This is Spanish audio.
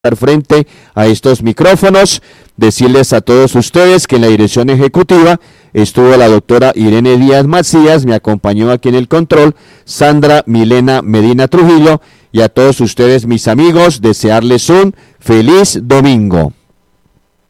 frente a estos micrófonos, decirles a todos ustedes que en la dirección ejecutiva estuvo la doctora Irene Díaz Macías, me acompañó aquí en el control Sandra Milena Medina Trujillo, y a todos ustedes mis amigos desearles un feliz domingo.